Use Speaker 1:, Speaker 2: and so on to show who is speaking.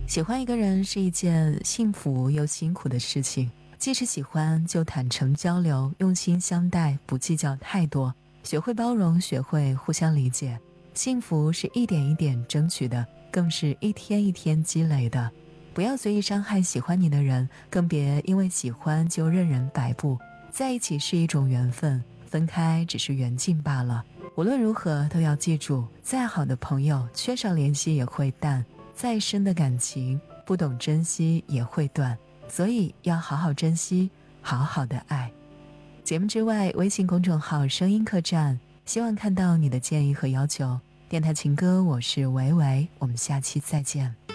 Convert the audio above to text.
Speaker 1: 喜欢一个人是一件幸福又辛苦的事情，既是喜欢就坦诚交流，用心相待，不计较太多，学会包容，学会互相理解。幸福是一点一点争取的，更是一天一天积累的。不要随意伤害喜欢你的人，更别因为喜欢就任人摆布。在一起是一种缘分，分开只是缘尽罢了。无论如何都要记住，再好的朋友缺少联系也会淡，再深的感情不懂珍惜也会断，所以要好好珍惜，好好的爱。节目之外，微信公众号声音客栈，希望看到你的建议和要求。电台情歌，我是维维，我们下期再见。